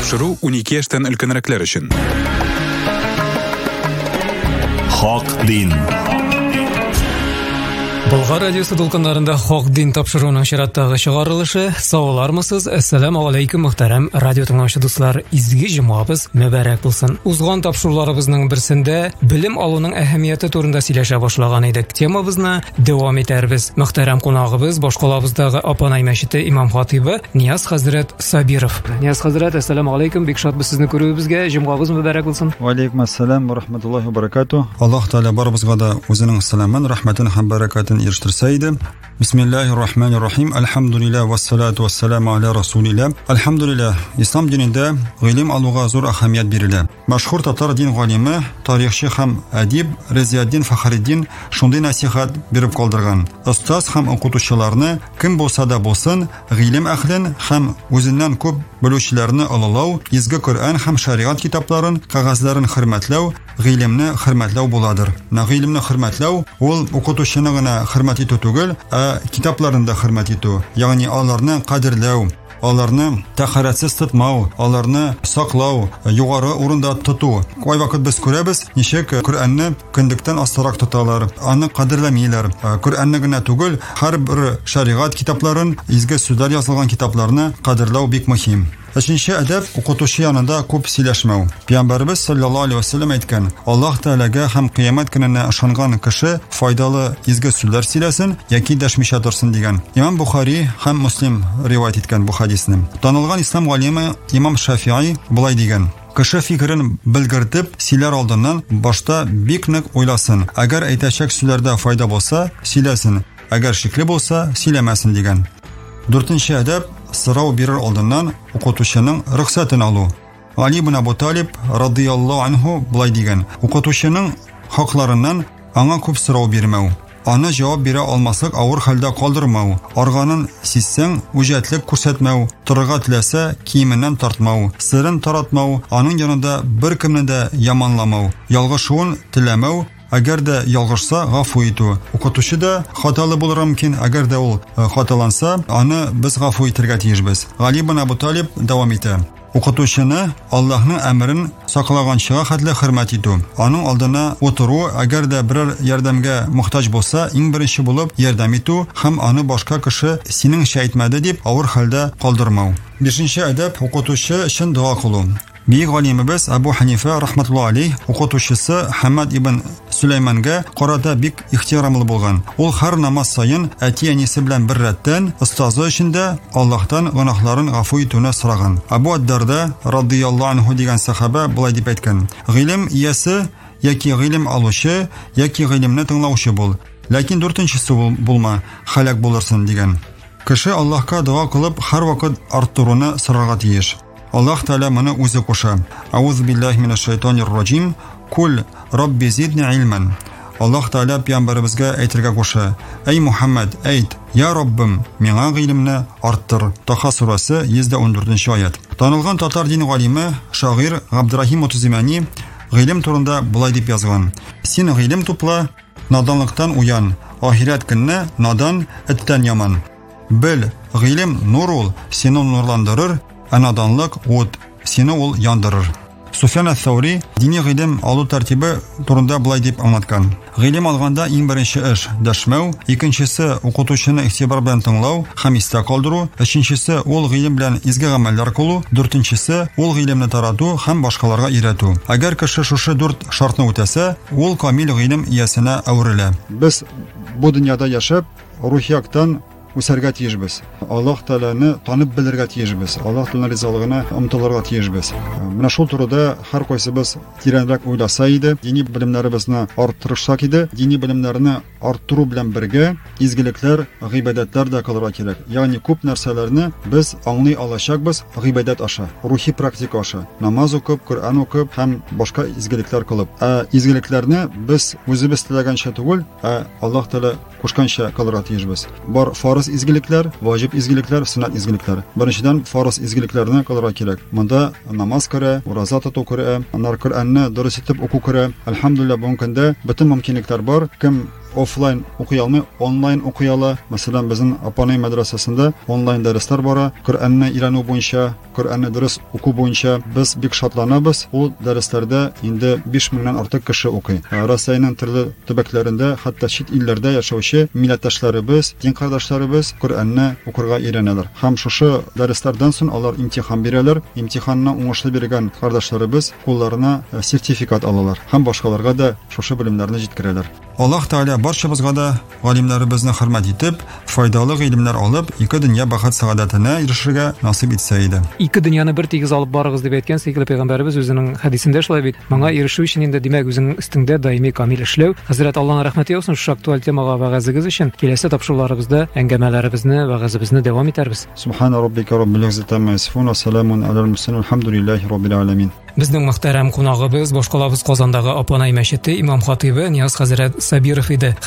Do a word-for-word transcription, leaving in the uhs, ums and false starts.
Тапшыру унике яшьтән өлкәнрәкләр өчен. Хак дин. Болгар радиосы дулкыннарында Хак дин тапшыруның чираттагы чыгарылышы. Саулармысыз? Ассаламу алейкум, мөхтәрәм радио тыңлаучы дуслар. Изге җомгабыз мөбарәк булсын. Узган тапшыруларыбызның берсендә белем алуның әһәмияте турында сөйләшә башлаган идек. Темабызны дәвам итәрбез. Мөхтәрәм кунагыбыз Башкалабыздагы Апанай мәчете имам хатибы Нияз хәзрәт Сабиров. Нияз хәзрәт, ассаламу алейкум. Бик шатбыз сезне күрүебезгә. Җомгабыз мөбарәк булсын. Ва алейкум ассалам ва рахматуллаһи ва баракатуh. Аллаһ Таала барыбызга да үзенең сәламын, рәхмәтен һәм баракатын ирштирсәйде. Бисмиллаһир-рахманир-рахим. Алхамдулиллаһ вассалату вассаламу аля расулиллаһ. Алхамдулиллаһ. Ислам динендә гыйлем алуга зур әһәмият бирелә. Мәшһүр татар дин галиме, тарихчы һәм әдиб Резияддин Фахриддин шундый насихат биреп калдырган. Остаз һәм укытучыларны кем булса да булсын, гыйлем әһлен һәм үзеннән күп белүчеләрне алалау, изге Коръән һәм шариат китапларын, кагазларын хөрмәтләү, гыйлемне хөрмәтләү буладыр. На гыйлемне хөрмәтләү ул укытучыны гына хөрмәт итү түгел, ә китапларын да хөрмәт итү. Ягъни аларны кадерләү, аларны тәхәрәтсез тотмау, аларны саклау, югары урында тоту. Кай вакыт без күрәбез, ничек Коръәнне кендектән астарак тоталар, аны кадерләмиләр. Коръәнне генә түгел, һәрбер шариат китапларын, изге сүзләр язылган китапларны кадерләү бик мөһим. Өченче әдәп укытучы янында күп сөйләшмәү. Пәйгамбәрбез саллаллаһу алейхи ва саллям әйткән: Аллаһ Таалага һәм кыямәт көненә ышанган кеше файдалы изге сүзләр сөйләсен яки дәшмичә торсын дигән. Имам Бухари һәм Муслим ривайт иткән бу хадисны. Танылган ислам галиме Имам Шафии булай дигән: кеше фикерен белгертеп сөйләр алдыннан башта бик нык уйласын. Әгәр әйтәчәк сүзләрдә файда булса, сөйләсен. Әгәр шикле булса, сөйләмәсен дигән. Дүртенче әдәп сорау бирер алдыннан укытучының рөхсәтен алу. Али ибн Абу Талиб радиллаһу анһу булай дигән: укытучының хакларыннан аңа күп сорау бирмәү, аны җавап бирә алмаслык авыр хәлдә калдырмау, арганын сизсәң үҗәтлек күрсәтмәү, торырга теләсә киеменнән тартмау, сырын таратмау, аның янында беркемне дә яманламау, ялгышуын теләмәү. Әгәр дә ялгышса, гафу итү. Укытучы да хаталы булыр мөмкин, әгәр дә ул хаталанса, аны без гафу итәргә тиешбез. Али ибн Абу Талиб дәвам итә: укытучыны Аллаһның әмерен саклаганчыга хәтле хөрмәт итү. Аның алдына утыру, әгәр дә берәр ярдәмгә мохтаҗ булса, иң беренче булып ярдәм итү һәм аны башка кеше синең шәйтмәде дип авыр хәлдә калдырмау. Бишенче әдәп укытучы өчен дуа кылу. Бик галимебез Абу Ханифа рахматуллаһи алейх укытучысы Хаммад ибн Сулайманга карата бик ихтирамлы булган. Ул һәр намаз сайын әти-әнисе белән бер рәттән остазы өчен дә Аллаһтан гынаһларын гафу итүне сораган. Абу Ад-Дарда радиллаһу анһу дигән сахаба булай дип әйткән: гыйлем иясе яки гыйлем алучы яки гыйлемне тыңлаучы бул, ләкин дүртенчесе булма, халак булырсың дигән. Кеше Аллаһка дуа кылып һәр вакыт арттыруны сорарга тиеш. Аллаһ Таала моны үзе куша. Аузу биллаһи минаш шайтанир раҗим. Кул рабби зидни илман. Аллаһ Таала пәйгамбәребезгә әйтергә куша: Эй Мухаммад, әйт: Я Раббым, миңа гыйлемне арттыр. Таха сурасы йөз дә ундүртенче аят. Танылган татар дин галиме, шагыйрь Габдрахим Утузимани гыйлем турында булай дип язган: Син гыйлем тупла, наданлыктан уян, ахират көнне надан эттән яман. Бел, гыйлем нур ул, сине нурландырыр, ә наданлык ут, сине ул яндырыр. Суфян ас-Саури дини гыйлем алу тәртибе турында булай дип аңлаткан: гыйлем алганда иң беренче эш дәшмәү, икенчесе укытучыны игътибар белән тыңлау һәм истә калдыру, өченчесе ул гыйлем белән изге гамәлләр кылу, дүртенчесе ул гыйлемне тарату һәм башкаларга өйрәтү. Әгәр кеше шушы дүрт шартны үтәсә, ул камил гыйлем иясенә әверелә. Без бу дөньяда яшәп, рухияктан үсәргә тиешбез. Аллаһ Тааланы танып белергә тиешбез. Аллаһ Тааланың ризалыгына омтылырга тиешбез. Менә шул турыда һәр кайсыбыз тирәнрәк уйласа иде, дини белемнәребезне арттырышсак иде, дини белемнәрне арттыру белән бергә изгелекләр, гыйбадәтләр дә кылырга кирәк. Ягъни күп нәрсәләрне без аңлый алачакбыз гыйбадәт аша, рухи практика аша. Намаз укып, Коръән укып һәм башка изгелекләр кылып. Ә изгелекләрне без үзебез теләгәнчә түгел, ә Аллаһ Таала кушканча кылырга тиешбез. Бар фарыз изгелекләр, ваҗиб изгелекләр, суннат изгелекләр. Беренчедән фарыз изгелекләрне кылырга кирәк. Монда намаз керә, ураза тоту керә, аннар Коръәнне дөрес итеп уку керә. Әлхәмдүлиллаһ, бу көндә бөтен мөмкинлекләр бар. Кем офлайн укый алмый, онлайн укый ала. Мәсәлән, безнең Апанай мәдрәсәсендә онлайн дәресләр бара. Коръәнне өйрәнү буенча, Коръәнне дөрес уку буенча без бик шатланабыз. Ул дәресләрдә инде биш меңнән артык кеше укый. Россиянең төрле төбәкләрендә, хәтта чит илләрдә яшәүче милләттәшләребез, дин кардәшләребез Коръәнне укырга өйрәнәләр. Һәм шушы дәресләрдән соң алар имтихан бирәләр. Имтиханны уңышлы биргән кардәшләребез кулларына сертификат алалар. Һәм башкаларга да шушы белемнәрне җиткерәләр. Аллаһ Тәгалә барчабызга да галимнәребезне хөрмәт итеп, файдалы гыйлемнәр алып, ике дөнья бәхет сәгадәтенә ирешергә насыйп итсә иде. Ике дөньяны бер тигез алып барыгыз дип әйткән Сәйгеле пәйгамбәрбез үзенең хәдисендә шулай бит. Моңа ирешү өчен инде димәк үзенең өстендә даими камил эшләү. Хәзрәт Аллаһның рәхмәте яусын шушы актуаль темага вәгазыгыз өчен. Киләсе тапшыруларыбызда әңгәмәләребезне, вәгазыбызны дәвам итәрбез. Субхана раббика раббил иzzati amma yasifun ва саламун алал мурсалин алхамдулиллаһи раббил аламин. Безнең мөхтәрәм кунагыбыз башкалабыз Казандагы Апанай мәчете имам хатибы Нияз хәзрәт Сабиров иде.